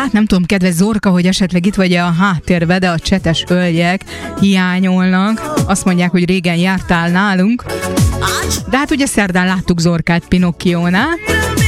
Hát nem tudom, kedves Zorka, hogy esetleg itt vagy a háttérbe, de a csetes hölgyek hiányolnak. Azt mondják, hogy régen jártál nálunk. De hát ugye szerdán láttuk Zorkát Pinokkiónál.